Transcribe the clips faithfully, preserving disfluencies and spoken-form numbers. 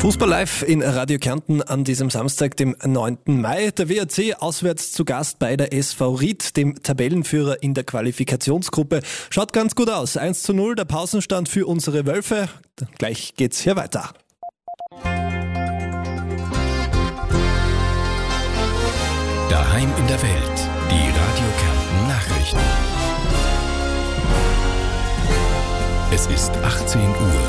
Fußball live in Radio Kärnten an diesem Samstag, dem neunten Mai. Der W R C auswärts zu Gast bei der S V Ried, dem Tabellenführer in der Qualifikationsgruppe. Schaut ganz gut aus. eins zu null, der Pausenstand für unsere Wölfe. Gleich geht's hier weiter. Daheim in der Welt. Die Radio Kärnten Nachrichten. Es ist achtzehn Uhr.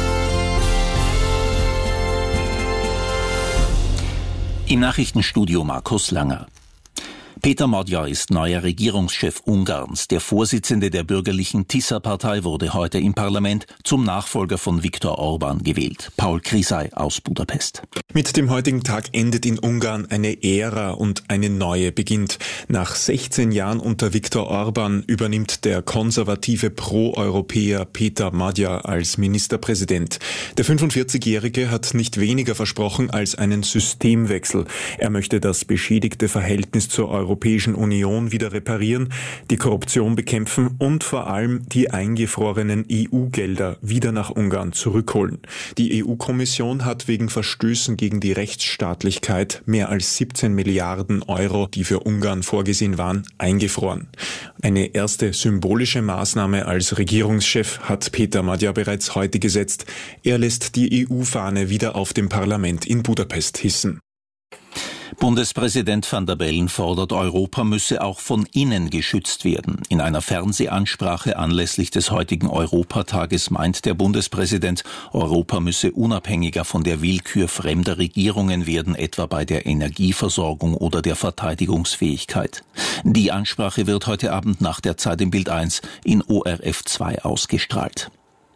Im Nachrichtenstudio Markus Langer. Peter Magyar ist neuer Regierungschef Ungarns. Der Vorsitzende der bürgerlichen Tisza-Partei wurde heute im Parlament zum Nachfolger von Viktor Orbán gewählt. Paul Krisay aus Budapest. Mit dem heutigen Tag endet in Ungarn eine Ära und eine neue beginnt. Nach sechzehn Jahren unter Viktor Orbán übernimmt der konservative Pro-Europäer Peter Magyar als Ministerpräsident. Der fünfundvierzigjährige hat nicht weniger versprochen als einen Systemwechsel. Er möchte das beschädigte Verhältnis zur Europäischen Union wieder reparieren, die Korruption bekämpfen und vor allem die eingefrorenen E U-Gelder wieder nach Ungarn zurückholen. Die E U-Kommission hat wegen Verstößen gegen die Rechtsstaatlichkeit mehr als siebzehn Milliarden Euro, die für Ungarn vorgesehen waren, eingefroren. Eine erste symbolische Maßnahme als Regierungschef hat Peter Magyar bereits heute gesetzt. Er lässt die E U-Fahne wieder auf dem Parlament in Budapest hissen. Bundespräsident Van der Bellen fordert, Europa müsse auch von innen geschützt werden. In einer Fernsehansprache anlässlich des heutigen Europatages meint der Bundespräsident, Europa müsse unabhängiger von der Willkür fremder Regierungen werden, etwa bei der Energieversorgung oder der Verteidigungsfähigkeit. Die Ansprache wird heute Abend nach der Zeit im Bild eins in O R F zwei ausgestrahlt.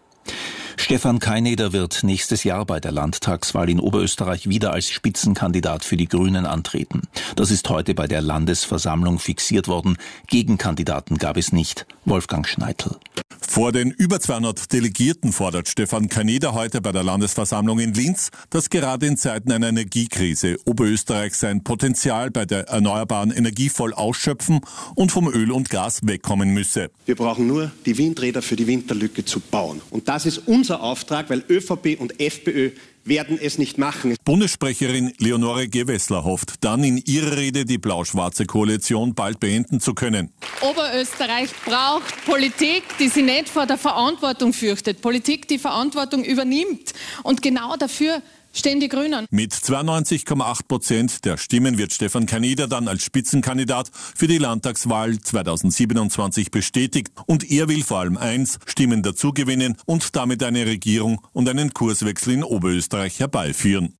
Stefan Keineder wird nächstes Jahr bei der Landtagswahl in Oberösterreich wieder als Spitzenkandidat für die Grünen antreten. Das ist heute bei der Landesversammlung fixiert worden. Gegenkandidaten gab es nicht. Wolfgang Schneitl. Vor den über zweihundert Delegierten fordert Stefan Keineder heute bei der Landesversammlung in Linz, dass gerade in Zeiten einer Energiekrise Oberösterreich sein Potenzial bei der erneuerbaren Energie voll ausschöpfen und vom Öl und Gas wegkommen müsse. Wir brauchen nur die Windräder für die Winterlücke zu bauen. Und das ist unser Auftrag, weil ÖVP und FPÖ werden es nicht machen. Bundessprecherin Leonore Gewessler hofft, dann in ihrer Rede die blau-schwarze Koalition bald beenden zu können. Oberösterreich braucht Politik, die sich nicht vor der Verantwortung fürchtet. Politik, die Verantwortung übernimmt. Und genau dafür stehen die Grünen. Mit zweiundneunzig Komma acht Prozent der Stimmen wird Stefan Keineder dann als Spitzenkandidat für die Landtagswahl zweitausendsiebenundzwanzig bestätigt. Und er will vor allem eins, Stimmen dazugewinnen und damit eine Regierung und einen Kurswechsel in Oberösterreich herbeiführen.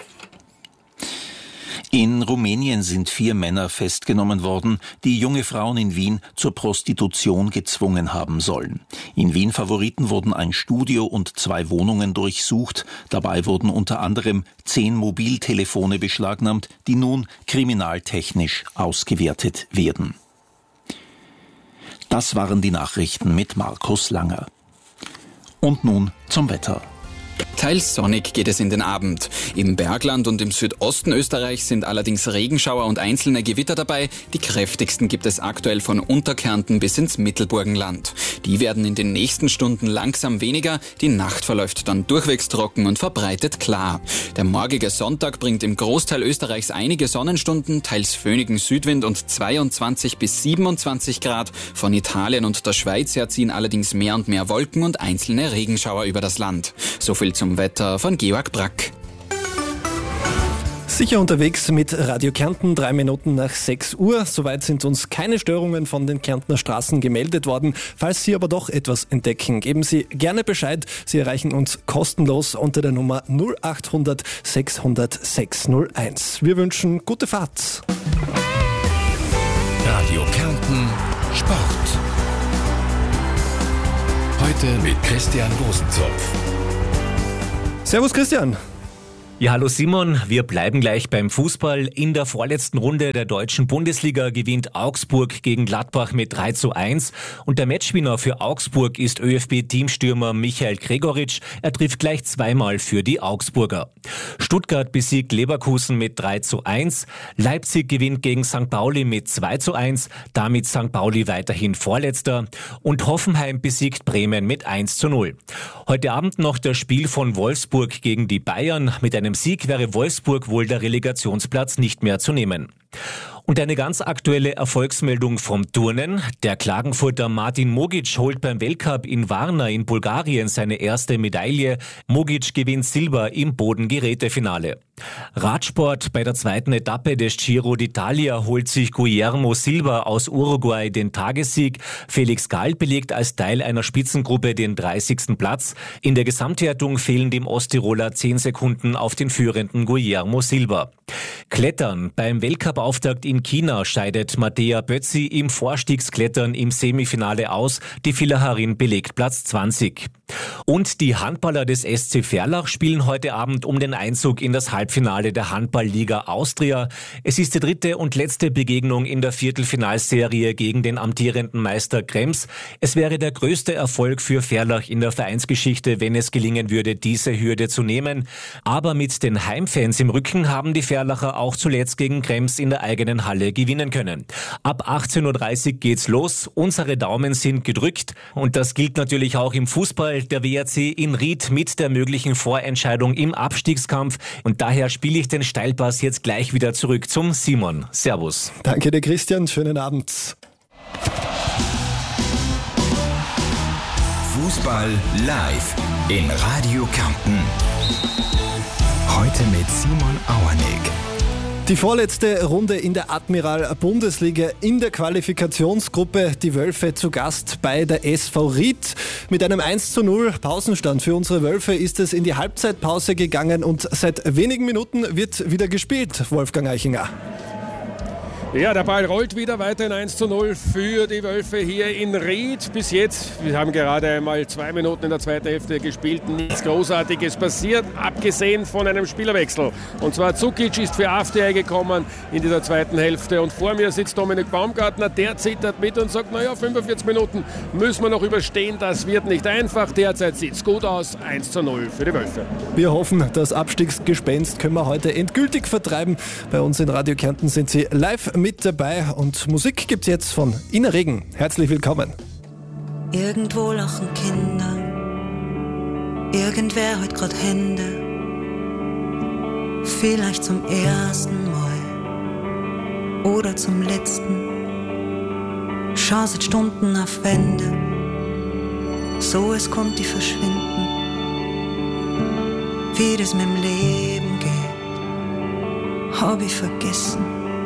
In Rumänien sind vier Männer festgenommen worden, die junge Frauen in Wien zur Prostitution gezwungen haben sollen. In Wien Favoriten wurden ein Studio und zwei Wohnungen durchsucht. Dabei wurden unter anderem zehn Mobiltelefone beschlagnahmt, die nun kriminaltechnisch ausgewertet werden. Das waren die Nachrichten mit Markus Langer. Und nun zum Wetter. Teils sonnig geht es in den Abend. Im Bergland und im Südosten Österreichs sind allerdings Regenschauer und einzelne Gewitter dabei. Die kräftigsten gibt es aktuell von Unterkärnten bis ins Mittelburgenland. Die werden in den nächsten Stunden langsam weniger. Die Nacht verläuft dann durchwegs trocken und verbreitet klar. Der morgige Sonntag bringt im Großteil Österreichs einige Sonnenstunden, teils föhnigen Südwind und zweiundzwanzig bis siebenundzwanzig Grad. Von Italien und der Schweiz her ziehen allerdings mehr und mehr Wolken und einzelne Regenschauer über das Land. So viel zum Wetter von Georg Brack. Sicher unterwegs mit Radio Kärnten, drei Minuten nach sechs Uhr. Soweit sind uns keine Störungen von den Kärntner Straßen gemeldet worden. Falls Sie aber doch etwas entdecken, geben Sie gerne Bescheid. Sie erreichen uns kostenlos unter der Nummer null acht hundert sechshundert sechshunderteins. Wir wünschen gute Fahrt. Radio Kärnten Sport. Heute mit Christian Rosenzopf. Servus Christian. Ja, hallo Simon, wir bleiben gleich beim Fußball. In der vorletzten Runde der deutschen Bundesliga gewinnt Augsburg gegen Gladbach mit drei zu eins. Und der Matchwinner für Augsburg ist ÖFB-Teamstürmer Michael Gregoritsch. Er trifft gleich zweimal für die Augsburger. Stuttgart besiegt Leverkusen mit drei zu eins. Leipzig gewinnt gegen Sankt Pauli mit zwei zu eins. Damit Sankt Pauli weiterhin Vorletzter. Und Hoffenheim besiegt Bremen mit eins zu null. Heute Abend noch das Spiel von Wolfsburg gegen die Bayern. Mit einem Sieg wäre Wolfsburg wohl der Relegationsplatz nicht mehr zu nehmen. Und eine ganz aktuelle Erfolgsmeldung vom Turnen. Der Klagenfurter Martin Mogic holt beim Weltcup in Varna in Bulgarien seine erste Medaille. Mogic gewinnt Silber im Bodengerätefinale. Radsport: Bei der zweiten Etappe des Giro d'Italia holt sich Guillermo Silva aus Uruguay den Tagessieg. Felix Gall belegt als Teil einer Spitzengruppe den dreißigsten Platz. In der Gesamtwertung fehlen dem Osttiroler zehn Sekunden auf den führenden Guillermo Silva. Klettern: Beim Weltcup-Auftakt in China scheidet Mattea Bözzi im Vorstiegsklettern im Semifinale aus. Die Villacherin belegt Platz zwanzig. Und die Handballer des S C Verlach spielen heute Abend um den Einzug in das Halbfinale der Handballliga Austria. Es ist die dritte und letzte Begegnung in der Viertelfinalserie gegen den amtierenden Meister Krems. Es wäre der größte Erfolg für Verlach in der Vereinsgeschichte, wenn es gelingen würde, diese Hürde zu nehmen. Aber mit den Heimfans im Rücken haben die Verlacher auch zuletzt gegen Krems in der eigenen Halle gewinnen können. Ab achtzehn Uhr dreißig geht's los. Unsere Daumen sind gedrückt. Und das gilt natürlich auch im Fußball. Der W R C in Ried mit der möglichen Vorentscheidung im Abstiegskampf. Und daher spiele ich den Steilpass jetzt gleich wieder zurück zum Simon. Servus. Danke dir, Christian. Schönen Abend. Fußball live in Radio Kärnten. Heute mit Simon Auernig. Die vorletzte Runde in der Admiral-Bundesliga in der Qualifikationsgruppe. Die Wölfe zu Gast bei der S V Ried. Mit einem eins zu null Pausenstand für unsere Wölfe ist es in die Halbzeitpause gegangen und seit wenigen Minuten wird wieder gespielt, Wolfgang Eichinger. Ja, der Ball rollt wieder weiter in eins zu null für die Wölfe hier in Ried. Bis jetzt, wir haben gerade einmal zwei Minuten in der zweiten Hälfte gespielt, nichts Großartiges passiert, abgesehen von einem Spielerwechsel. Und zwar Zukic ist für A F D I gekommen in dieser zweiten Hälfte und vor mir sitzt Dominik Baumgartner, der zittert mit und sagt, naja, fünfundvierzig Minuten müssen wir noch überstehen, das wird nicht einfach. Derzeit sieht es gut aus, eins zu null für die Wölfe. Wir hoffen, das Abstiegsgespenst können wir heute endgültig vertreiben. Bei uns in Radio Kärnten sind Sie live mit dabei und Musik gibt's jetzt von Ina Regen. Herzlich willkommen. Irgendwo lachen Kinder, irgendwer hat grad Hände, vielleicht zum ersten Mal oder zum letzten. Schau seit Stunden auf Wände, so es kommt die verschwinden. Wie das mit dem Leben geht, hab ich vergessen.